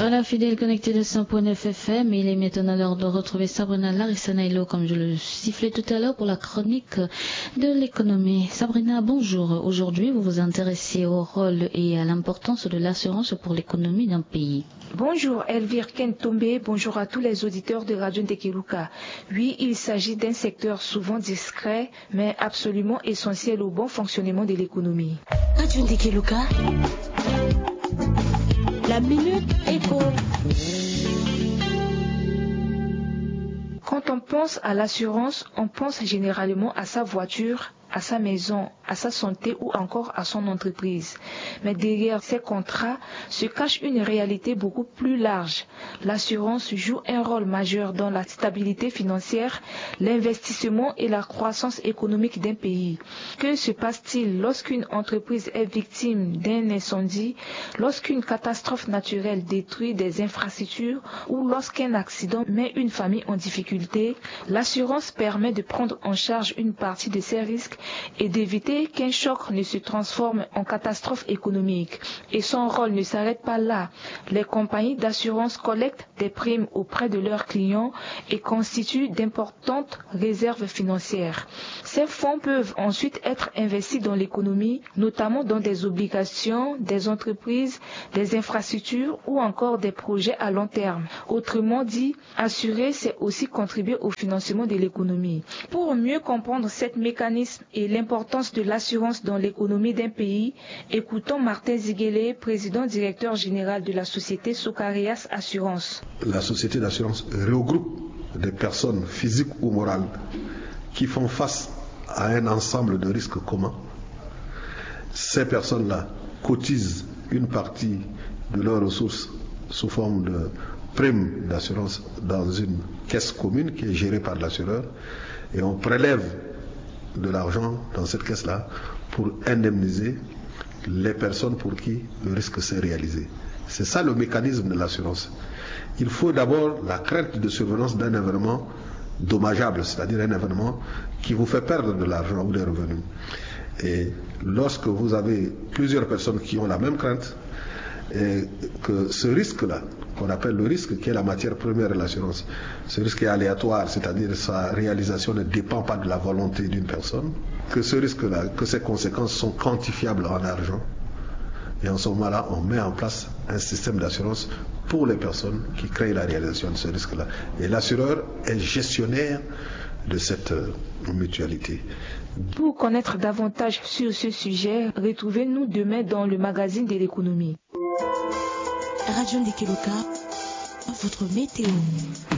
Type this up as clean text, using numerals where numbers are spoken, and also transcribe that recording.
Voilà, fidèle connecté de 100.9 FM, il est maintenant l'heure de retrouver Sabrina Larissanailo, comme je le sifflais tout à l'heure, pour la chronique de l'économie. Sabrina, bonjour. Aujourd'hui, vous vous intéressez au rôle et à l'importance de l'assurance pour l'économie d'un pays. Bonjour Elvire Kentombe, bonjour à tous les auditeurs de Radio Ndekeluka. Oui, il s'agit d'un secteur souvent discret, mais absolument essentiel au bon fonctionnement de l'économie. Radio Ndekeluka, la minute éco. Quand on pense à l'assurance, on pense généralement à sa voiture, à sa maison, à sa santé ou encore à son entreprise. Mais derrière ces contrats se cache une réalité beaucoup plus large. L'assurance joue un rôle majeur dans la stabilité financière, l'investissement et la croissance économique d'un pays. Que se passe-t-il lorsqu'une entreprise est victime d'un incendie, lorsqu'une catastrophe naturelle détruit des infrastructures ou lorsqu'un accident met une famille en difficulté? L'assurance permet de prendre en charge une partie de ces risques et d'éviter qu'un choc ne se transforme en catastrophe économique. Et son rôle ne s'arrête pas là. Les compagnies d'assurance collectent des primes auprès de leurs clients et constituent d'importantes réserves financières. Ces fonds peuvent ensuite être investis dans l'économie, notamment dans des obligations, des entreprises, des infrastructures ou encore des projets à long terme. Autrement dit, assurer, c'est aussi contribuer au financement de l'économie. Pour mieux comprendre ce mécanisme et l'importance de l'assurance dans l'économie d'un pays, écoutons Martin Ziguele, président directeur général de la société Socarias Assurance. La société d'assurance regroupe des personnes physiques ou morales qui font face à un ensemble de risques communs. Ces personnes-là cotisent une partie de leurs ressources sous forme de primes d'assurance dans une caisse commune qui est gérée par l'assureur et on prélève de l'argent dans cette caisse-là pour indemniser les personnes pour qui le risque s'est réalisé. C'est ça le mécanisme de l'assurance. Il faut d'abord la crainte de survenance d'un événement dommageable, c'est-à-dire un événement qui vous fait perdre de l'argent ou des revenus. Et lorsque vous avez plusieurs personnes qui ont la même crainte, et que ce risque-là, qu'on appelle le risque qui est la matière première de l'assurance, ce risque est aléatoire, c'est-à-dire sa réalisation ne dépend pas de la volonté d'une personne, que ce risque-là, que ses conséquences sont quantifiables en argent, et en ce moment-là, on met en place un système d'assurance pour les personnes qui créent la réalisation de ce risque-là. Et l'assureur est gestionnaire de cette mutualité. Pour connaître davantage sur ce sujet, retrouvez-nous demain dans le magazine de l'économie. Radio Ndekeluka, votre météo.